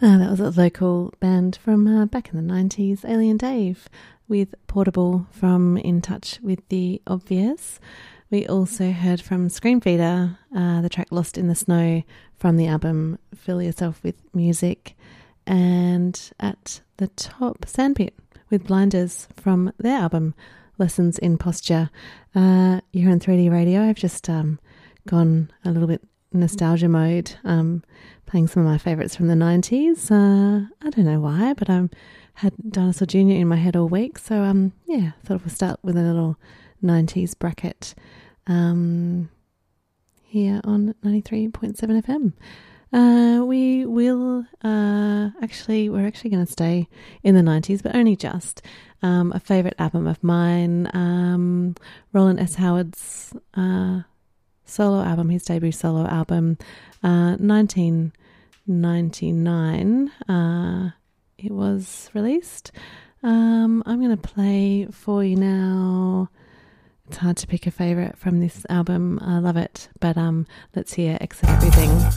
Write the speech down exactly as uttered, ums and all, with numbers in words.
Uh, that was a local band from uh, back in the nineties, Alien Dave, with Portable from In Touch with the Obvious. We also heard from Screamfeeder, uh, the track Lost in the Snow from the album Fill Yourself with Music. And at the top, Sandpit with Blinders from their album Lessons in Posture. Uh, you're on three D Radio. I've just um, gone a little bit nostalgia mode, um, playing some of my favourites from the nineties. Uh, I don't know why, but I had Dinosaur Junior in my head all week. So, um, yeah, thought we'll start with a little nineties bracket um, here on ninety-three point seven F M. Uh, we will, uh, actually, we're actually going to stay in the nineties, but only just. Um, a favourite album of mine, um, Roland S. Howard's uh, solo album, his debut solo album, uh, nineteen ninety-nine, uh, it was released. Um, I'm going to play for you now. It's hard to pick a favourite from this album. I love it, but um, let's hear Exit Everything.